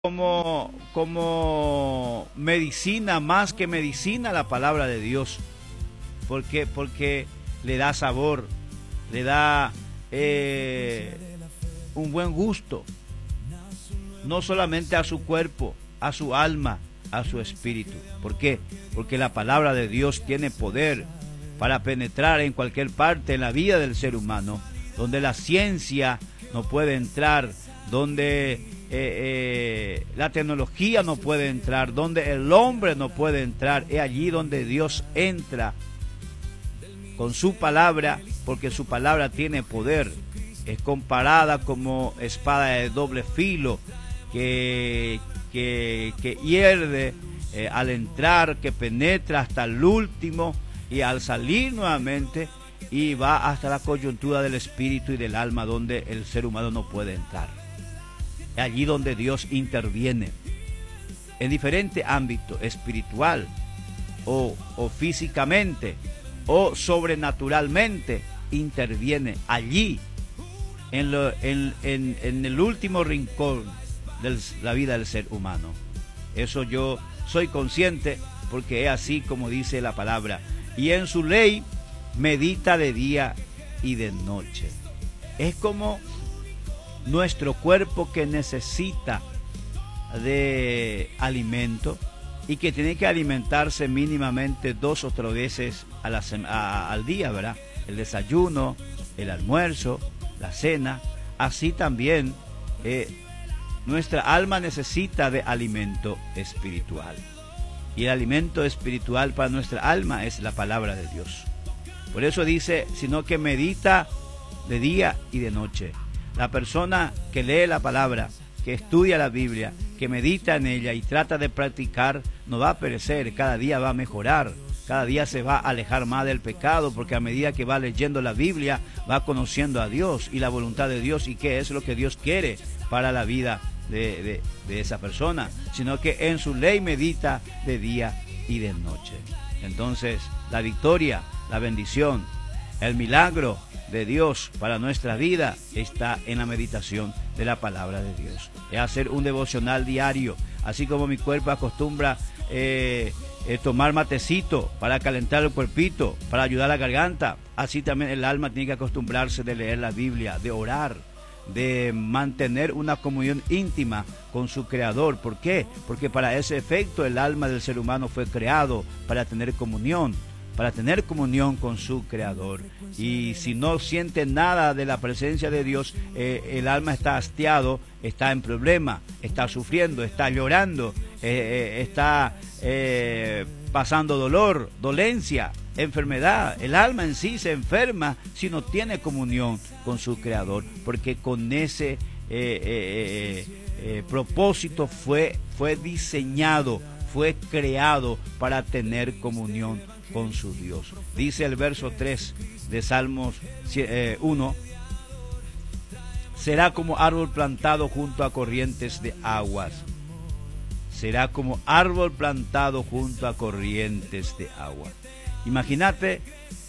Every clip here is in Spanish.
como medicina, más que medicina, la palabra de Dios. Porque le da sabor, le da un buen gusto, no solamente a su cuerpo, a su alma, a su espíritu. ¿Por qué? Porque la palabra de Dios tiene poder para penetrar en cualquier parte en la vida del ser humano, donde la ciencia no puede entrar, donde la tecnología no puede entrar, donde el hombre no puede entrar. Es allí donde Dios entra con su palabra, porque su palabra tiene poder. Es comparada como espada de doble filo que hierde al entrar, que penetra hasta el último y al salir nuevamente, y va hasta la coyuntura del espíritu y del alma, donde el ser humano no puede entrar. Es allí donde Dios interviene en diferentes ámbitos, espiritual o físicamente o sobrenaturalmente. Interviene allí en el último rincón de la vida del ser humano. Eso yo soy consciente, porque es así como dice la palabra. Y en su ley medita de día y de noche. Es como nuestro cuerpo, que necesita de alimento y que tiene que alimentarse mínimamente 2 o 3 veces al día, ¿verdad? El desayuno, el almuerzo, la cena. Así también nuestra alma necesita de alimento espiritual. Y el alimento espiritual para nuestra alma es la palabra de Dios. Por eso dice, sino que medita de día y de noche. La persona que lee la palabra, que estudia la Biblia, que medita en ella y trata de practicar, no va a perecer, cada día va a mejorar, cada día se va a alejar más del pecado, porque a medida que va leyendo la Biblia, va conociendo a Dios y la voluntad de Dios y qué es lo que Dios quiere para la vida de esa persona, sino que en su ley medita de día y de noche. Entonces, la victoria, la bendición, el milagro de Dios para nuestra vida está en la meditación de la palabra de Dios. Es hacer un devocional diario, así como mi cuerpo acostumbra tomar matecito para calentar el cuerpito, para ayudar a la garganta. Así también el alma tiene que acostumbrarse de leer la Biblia, de orar, de mantener una comunión íntima con su Creador. ¿Por qué? Porque para ese efecto el alma del ser humano fue creado, para tener comunión con su Creador. Y si no siente nada de la presencia de Dios, el alma está hastiado, está en problema, está sufriendo, está llorando, está pasando dolor, dolencia, enfermedad. El alma en sí se enferma si no tiene comunión con su Creador, porque con ese propósito fue diseñado, fue creado para tener comunión con su Dios. Dice el verso 3 de Salmos 1: será como árbol plantado junto a corrientes de aguas. Será como árbol plantado junto a corrientes de agua. Imagínate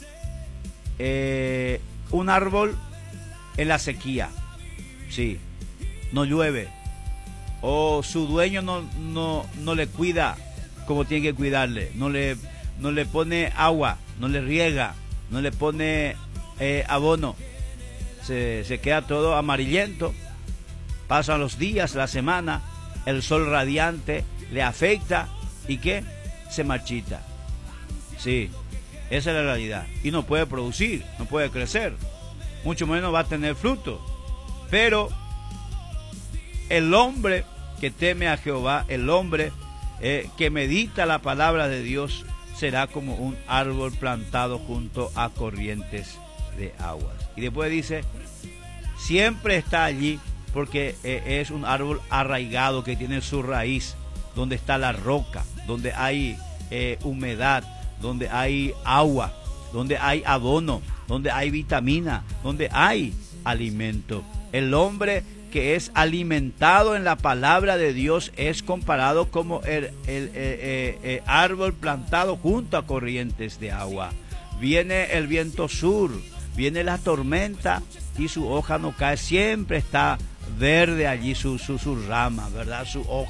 un árbol en la sequía, sí, no llueve, o su dueño no le cuida como tiene que cuidarle, no le pone agua, no le riega, no le pone abono, se queda todo amarillento. Pasan los días, la semana, el sol radiante le afecta y ¿qué? Se marchita. Sí, esa es la realidad. Y no puede producir, no puede crecer, mucho menos va a tener fruto. Pero el hombre que teme a Jehová, el hombre que medita la palabra de Dios, será como un árbol plantado junto a corrientes de aguas. Y después dice, siempre está allí, porque es un árbol arraigado, que tiene su raíz donde está la roca, donde hay humedad, donde hay agua, donde hay abono, donde hay vitamina, donde hay alimento. El hombre que es alimentado en la palabra de Dios es comparado como el árbol plantado junto a corrientes de agua. Viene el viento sur, viene la tormenta y su hoja no cae, siempre está verde allí su rama, ¿verdad? Su hoja.